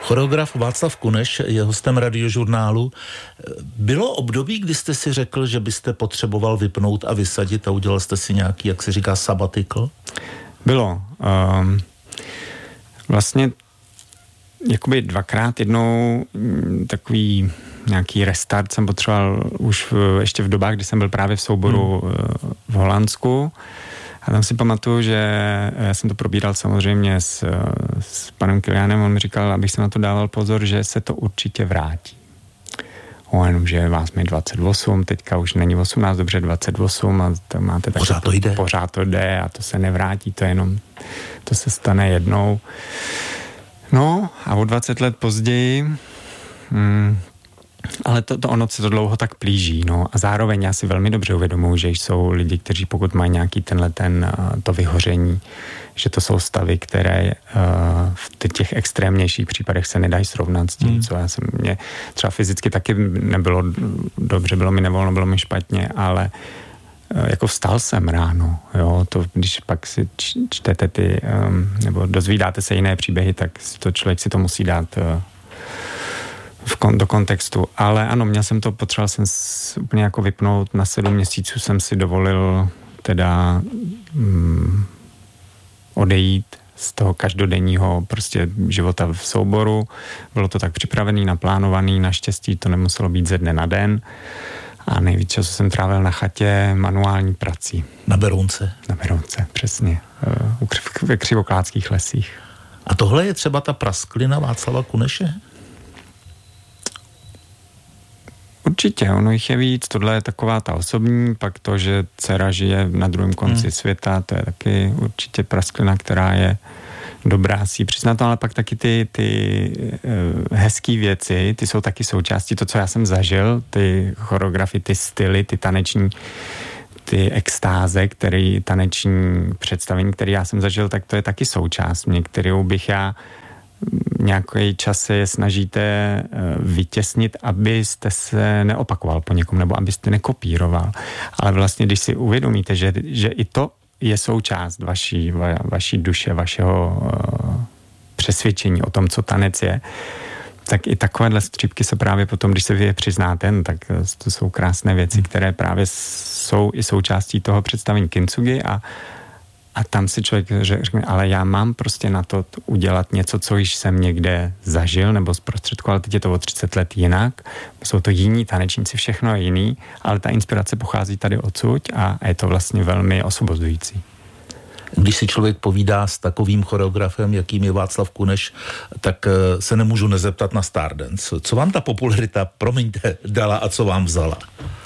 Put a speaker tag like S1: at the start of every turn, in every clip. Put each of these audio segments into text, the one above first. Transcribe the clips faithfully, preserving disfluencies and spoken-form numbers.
S1: Choreograf Václav Kuneš je hostem Radiožurnálu. Bylo období, kdy jste si řekl, že byste potřeboval vypnout a vysadit a udělal jste si nějaký, jak se říká, sabatikl?
S2: Bylo. Um, vlastně jakoby dvakrát, jednou takový nějaký restart jsem potřeboval už v, ještě v dobách, kdy jsem byl právě v souboru hmm. v Holandsku. A tam si pamatuju, že já jsem to probíral samozřejmě s, s panem Kilianem, on mi říkal, abych se na to dával pozor, že se to určitě vrátí. O, jenom, že vás mi dvacet osm, teďka už není osmnáct, dobře dvacet osm a to máte tak...
S1: Pořád to jde.
S2: Pořád to jde a to se nevrátí, to jenom, to se stane jednou. No a o dvacet let později... Hmm, ale to, to ono se to dlouho tak plíží, no a zároveň já si velmi dobře uvědomuji, že jsou lidi, kteří pokud mají nějaký tenhle ten, to vyhoření, že to jsou stavy, které uh, v těch extrémnějších případech se nedají srovnat s tím, hmm. co já jsem, mě třeba fyzicky taky nebylo dobře, bylo mi nevolno, bylo mi špatně, ale uh, jako vstal jsem ráno, jo, to když pak si čtete ty, um, nebo dozvídáte se jiné příběhy, tak to člověk si to musí dát uh, V kon, do kontextu, ale ano, měl jsem to, potřeboval jsem s, úplně jako vypnout, na sedm měsíců jsem si dovolil teda mm, odejít z toho každodenního prostě života v souboru, bylo to tak připravený, naplánovaný, naštěstí to nemuselo být ze dne na den a nejvíc času jsem trávil na chatě manuální prací.
S1: Na Berounce.
S2: Na Berounce, přesně, ve Křivoklátských lesích.
S1: A tohle je třeba ta prasklina Václava Kuneše?
S2: Určitě, ono jich je víc, tohle je taková ta osobní, pak to, že dcera žije na druhém konci hmm. světa, to je taky určitě prasklina, která je dobrá si přiznat, ale pak taky ty, ty uh, hezký věci, ty jsou taky součástí, to, co já jsem zažil, ty choreografie, ty styly, ty taneční, ty extáze, který taneční představení, který já jsem zažil, tak to je taky součást mě, kterou bych já nějaký čas se je snažíte vytěsnit, abyste se neopakoval po někom, nebo abyste nekopíroval. Ale vlastně, když si uvědomíte, že, že i to je součást vaší, va, vaší duše, vašeho uh, přesvědčení o tom, co tanec je, tak i takovéhle střípky se právě potom, když se vy je přiznáte, no, tak to jsou krásné věci, které právě jsou i součástí toho představení kintsugi a A tam si člověk řekne, ale já mám prostě na to udělat něco, co již jsem někde zažil nebo zprostředkoval, teď je to o třicet let jinak. Jsou to jiní tanečníci, všechno je jiný, ale ta inspirace pochází tady odsud a je to vlastně velmi osvobozující.
S1: Když si člověk povídá s takovým choreografem, jakým je Václav Kuneš, tak se nemůžu nezeptat na Stardance. Co vám ta popularita, promiňte, dala a co vám vzala?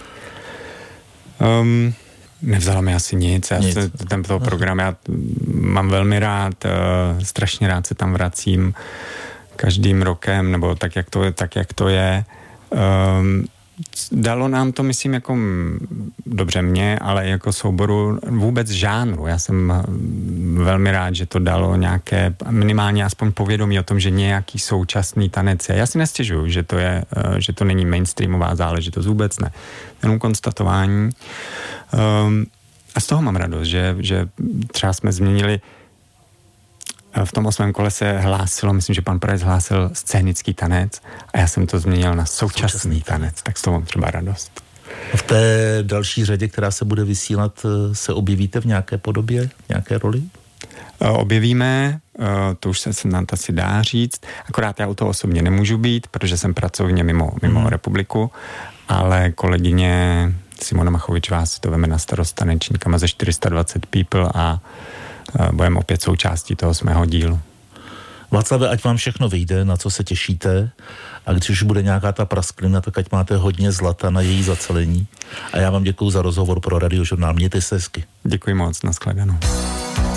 S2: Um... Nevzala mi asi nic, já nic. Se, ten toho program já mám velmi rád, uh, strašně rád se tam vracím každým rokem, nebo tak, jak to je, tak, jak to je. Um, dalo nám to, myslím, jako dobře mě, ale jako souboru vůbec žánru. Já jsem velmi rád, že to dalo nějaké, minimálně aspoň povědomí o tom, že nějaký současný tanec je. Já si nestěžuju, že to je, že to není mainstreamová záležitost, vůbec ne. Jenom konstatování. Um, a z toho mám radost, že, že třeba jsme změnili v tom osmém kole se hlásilo, myslím, že pan Prajec hlásil scénický tanec a já jsem to změnil na současný, současný tanec, tak z toho mám třeba radost.
S1: A v té další řadě, která se bude vysílat, se objevíte v nějaké podobě, v nějaké roli?
S2: Objevíme, to už se snad asi dá říct, akorát já u toho osobně nemůžu být, protože jsem pracovně mimo, mimo hmm. republiku, ale kolegyně Simona Machovičová si to veme na starost tanečníkama ze čtyři sta dvacet people a budeme opět součástí toho osmého dílu.
S1: Václave, ať vám všechno vyjde, na co se těšíte, a když už bude nějaká ta prasklina, tak ať máte hodně zlata na její zacelení. A já vám děkuju za rozhovor pro Radiožurnál. Mějte se hezky.
S2: Děkuji moc, nashledanou.